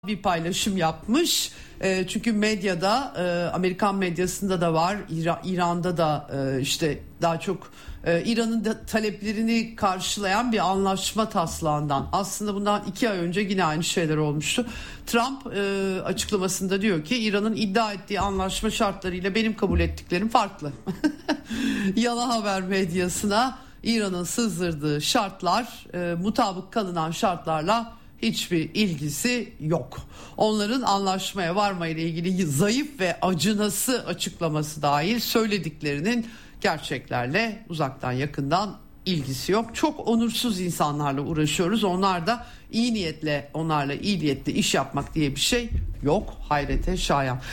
bir paylaşım yapmış. Çünkü medyada, Amerikan medyasında da var, İran'da da işte daha çok İran'ın da taleplerini karşılayan bir anlaşma taslağından. Aslında bundan 2 ay önce yine aynı şeyler olmuştu. Trump açıklamasında diyor ki İran'ın iddia ettiği anlaşma şartlarıyla benim kabul ettiklerim farklı. Yalan haber medyasına İran'ın sızdırdığı şartlar mutabık kalınan şartlarla hiçbir ilgisi yok. Onların anlaşmaya varmayla ilgili zayıf ve acınası açıklaması dahil söylediklerinin gerçeklerle uzaktan yakından ilgisi yok. Çok onursuz insanlarla uğraşıyoruz. Onlarla iyi niyetle iş yapmak diye bir şey yok. Hayrete şayan.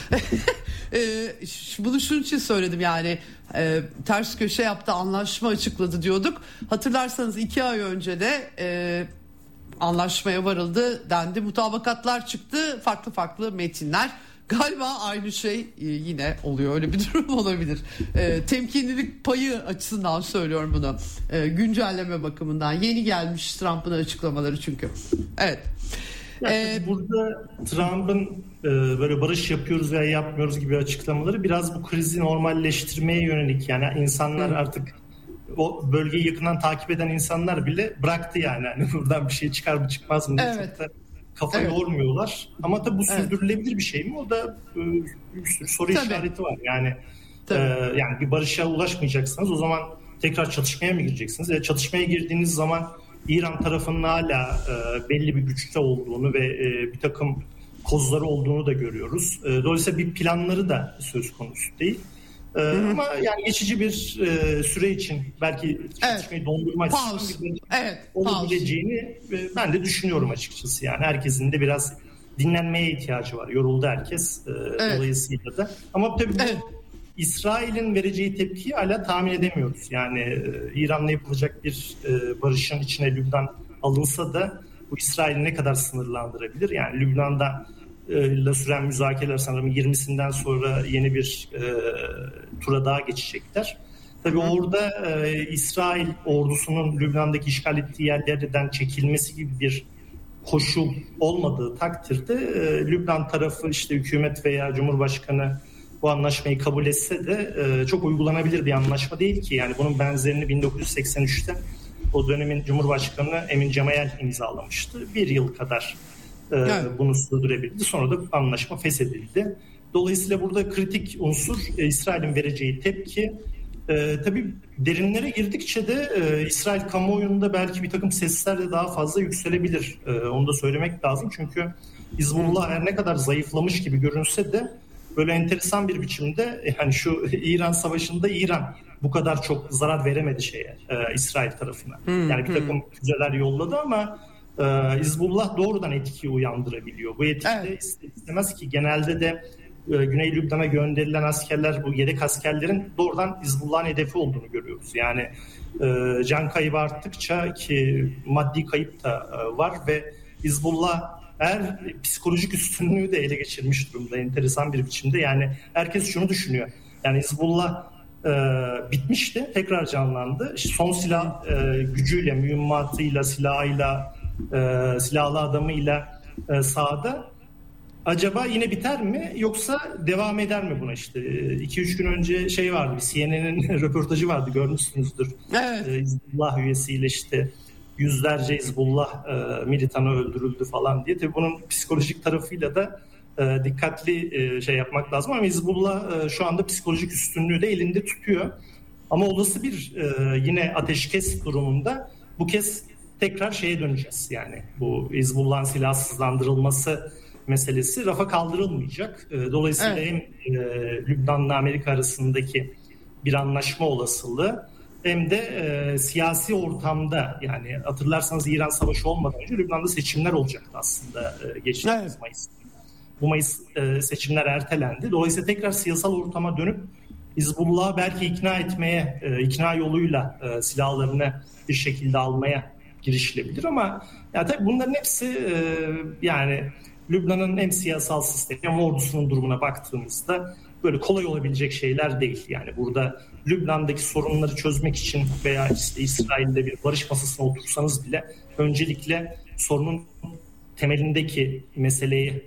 Bunu şunun için söyledim, yani ters köşe yaptı, anlaşma açıkladı diyorduk. Hatırlarsanız 2 ay önce de anlaşmaya varıldı dendi. Mutabakatlar çıktı. Farklı metinler. Galiba aynı şey yine oluyor. Öyle bir durum olabilir. Temkinlilik payı açısından söylüyorum bunu. Güncelleme bakımından. Yeni gelmiş Trump'ın açıklamaları çünkü. Evet. Burada Trump'ın böyle barış yapıyoruz veya yapmıyoruz gibi açıklamaları biraz bu krizi normalleştirmeye yönelik. Yani insanlar artık o bölgeyi yakından takip eden insanlar bile bıraktı yani. Hani buradan bir şey çıkar mı çıkmaz mı diye çok da kafa yormuyorlar. Ama tabii bu sürdürülebilir bir şey mi? O da bir sürü soru işareti var. Yani yani bir barışa ulaşmayacaksanız o zaman tekrar çatışmaya mı gireceksiniz? Çatışmaya girdiğiniz zaman İran tarafının hala belli bir güçte olduğunu ve bir takım kozları olduğunu da görüyoruz. Dolayısıyla bir planları da söz konusu değil. Ama yani geçici bir süre için belki çatışmayı dondurma açısından olabileceğini ben de düşünüyorum açıkçası. Yani herkesin de biraz dinlenmeye ihtiyacı var. Yoruldu herkes dolayısıyla da. Ama tabii bu İsrail'in vereceği tepkiyi hala tahmin edemiyoruz. Yani İran'la yapılacak bir barışın içine Lübnan alınsa da bu İsrail'i ne kadar sınırlandırabilir? Yani Lübnan'da süren müzakereler sanırım 20'sinden sonra yeni bir tura daha geçecekler. Tabii orada İsrail ordusunun Lübnan'daki işgal ettiği yerlerden çekilmesi gibi bir koşul olmadığı takdirde Lübnan tarafı işte hükümet veya Cumhurbaşkanı bu anlaşmayı kabul etse de çok uygulanabilir bir anlaşma değil ki. Yani bunun benzerini 1983'te o dönemin Cumhurbaşkanı Emin Cemayel imzalamıştı. 1 yıl kadar bunu sürdürebildi. Sonra da anlaşma feshedildi. Dolayısıyla burada kritik unsur İsrail'in vereceği tepki. Tabii derinlere girdikçe de İsrail kamuoyunda belki bir takım sesler de daha fazla yükselebilir. Onu da söylemek lazım. Çünkü Hizbullah her ne kadar zayıflamış gibi görünse de böyle enteresan bir biçimde yani şu İran Savaşı'nda İran bu kadar çok zarar veremedi İsrail tarafına. Yani bir takım füzeler yolladı ama Hizbullah doğrudan etki uyandırabiliyor. Bu etki de istemez ki genelde de Güney Lübnan'a gönderilen askerler, bu yedek askerlerin doğrudan Hizbullah'ın hedefi olduğunu görüyoruz. Yani can kaybı arttıkça ki maddi kayıp da var ve Hizbullah psikolojik üstünlüğü de ele geçirmiş durumda enteresan bir biçimde. Yani herkes şunu düşünüyor. Yani Hizbullah bitmişti, tekrar canlandı. İşte son silah gücüyle, mühimmatıyla, silahıyla, silahlı adamıyla sahada. Acaba yine biter mi yoksa devam eder mi buna işte? 2-3 gün önce vardı, bir CNN'in röportajı vardı, görmüşsünüzdür. Hizbullah üyesiyle işte yüzlerce Hizbullah militanı öldürüldü falan diye. Tabii bunun psikolojik tarafıyla da dikkatli yapmak lazım ama Hizbullah şu anda psikolojik üstünlüğü de elinde tutuyor. Ama olası bir yine ateşkes durumunda bu kez tekrar döneceğiz. Yani bu Hizbullah'ın silahsızlandırılması meselesi rafa kaldırılmayacak. Dolayısıyla hem Lübnan'la Amerika arasındaki bir anlaşma olasılığı hem de siyasi ortamda, yani hatırlarsanız İran Savaşı olmadan önce Lübnan'da seçimler olacaktı aslında geçtiğimiz Mayıs'ta. Bu Mayıs seçimler ertelendi. Dolayısıyla tekrar siyasal ortama dönüp Hizbullah'ı belki ikna yoluyla silahlarını bir şekilde almaya girişilebilir ama tabii bunların hepsi yani Lübnan'ın hem siyasal sistemi hem ordusunun durumuna baktığımızda böyle kolay olabilecek şeyler değil. Yani burada Lübnan'daki sorunları çözmek için veya işte İsrail'de bir barış masasına otursanız bile öncelikle sorunun temelindeki meseleyi